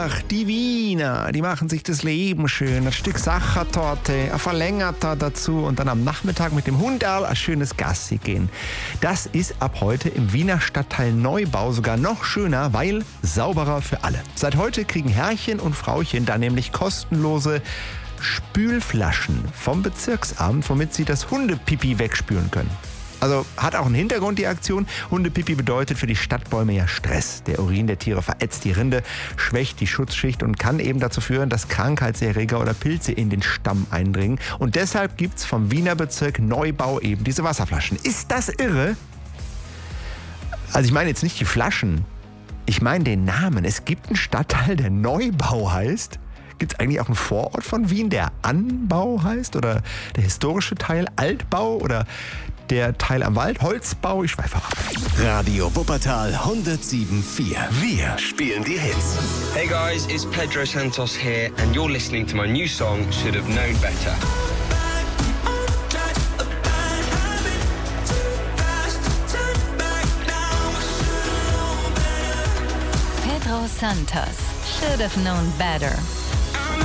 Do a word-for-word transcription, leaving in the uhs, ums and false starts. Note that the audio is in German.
Ach, die Wiener, die machen sich das Leben schön. Ein Stück Sachertorte, ein verlängerter dazu und dann am Nachmittag mit dem Hunderl ein schönes Gassi gehen. Das ist ab heute im Wiener Stadtteil Neubau sogar noch schöner, weil sauberer für alle. Seit heute kriegen Herrchen und Frauchen da nämlich kostenlose Spülflaschen vom Bezirksamt, womit sie das Hundepipi wegspülen können. Also hat auch einen Hintergrund, die Aktion. Hundepipi bedeutet für die Stadtbäume ja Stress. Der Urin der Tiere verätzt die Rinde, schwächt die Schutzschicht und kann eben dazu führen, dass Krankheitserreger oder Pilze in den Stamm eindringen. Und deshalb gibt's vom Wiener Bezirk Neubau eben diese Wasserflaschen. Ist das irre? Also ich meine jetzt nicht die Flaschen. Ich meine den Namen. Es gibt einen Stadtteil, der Neubau heißt. Gibt es eigentlich auch einen Vorort von Wien, der Anbau heißt? Oder der historische Teil Altbau? Oder der Teil am Wald, Holzbau? Ich schweife ab. Radio Wuppertal hundertsieben Komma vier. Wir spielen die Hits. Hey guys, it's Pedro Santos here and you're listening to my new song, Should Have Known Better. Pedro Santos, Should Have Known Better.